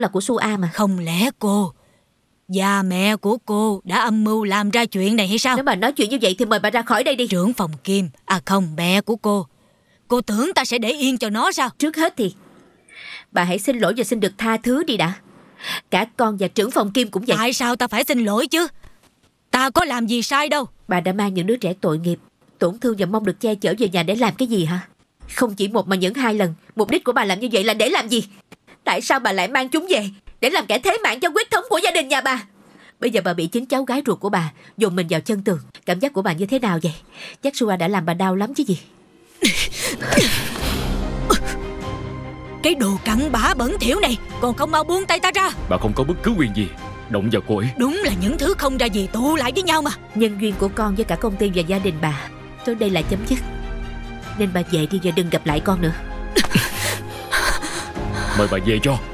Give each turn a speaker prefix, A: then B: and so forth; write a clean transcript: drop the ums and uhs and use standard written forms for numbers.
A: là của Su A mà.
B: Không lẽ cô và mẹ của cô đã âm mưu làm ra chuyện này hay sao?
A: Nếu bà nói chuyện như vậy thì mời bà ra khỏi đây đi.
B: Trưởng phòng Kim, không, mẹ của cô tưởng ta sẽ để yên cho nó sao?
A: Trước hết thì bà hãy xin lỗi và xin được tha thứ đi đã. Cả con và trưởng phòng Kim cũng vậy.
B: Tại sao ta phải xin lỗi chứ? Ta có làm gì sai đâu.
A: Bà đã mang những đứa trẻ tội nghiệp, tổn thương và mong được che chở về nhà để làm cái gì hả? Không chỉ một mà những 2 lần. Mục đích của bà làm như vậy là để làm gì? Tại sao bà lại mang chúng về để làm kẻ thế mạng cho huyết thống của gia đình nhà bà? Bây giờ bà bị chính cháu gái ruột của bà dồn mình vào chân tường. Cảm giác của bà như thế nào vậy? Chắc Su A đã làm bà đau lắm chứ gì.
B: Cái đồ cặn bã bẩn thỉu này, còn không mau buông tay ta ra.
C: Bà không có bất cứ quyền gì động vào cô ấy.
B: Đúng là những thứ không ra gì tụ lại với nhau mà.
A: Nhân duyên của con với cả công ty và gia đình bà tới đây là chấm dứt. Nên bà về đi và đừng gặp lại con nữa.
C: Mời bà về cho.